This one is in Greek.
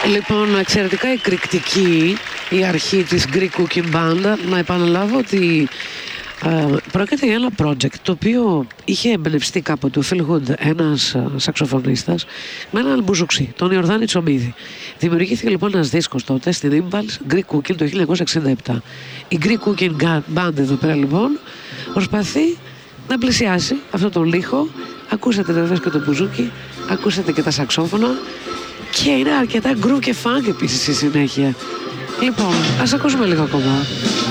Λοιπόν, εξαιρετικά εκρηκτική η αρχή της Greek Cooking Band. Να επαναλάβω ότι πρόκειται για ένα project το οποίο είχε εμπνευστεί κάποτε ο Phil Hood, ένας σαξοφωνίστας, με έναν μπουζουξί, τον Ιορδάνη Τσομίδη. Δημιουργήθηκε λοιπόν ένας δίσκος τότε στην Impulse, Greek Cooking, το 1967. Η Greek Cooking Band εδώ πέρα λοιπόν προσπαθεί να πλησιάσει αυτόν τον ήχο. Ακούσατε βεβαίως και το μπουζούκι, ακούσατε και τα σαξόφωνα και είναι αρκετά groove και funk επίσης στη συνέχεια. Λοιπόν, ας ακούσουμε λίγο ακόμα.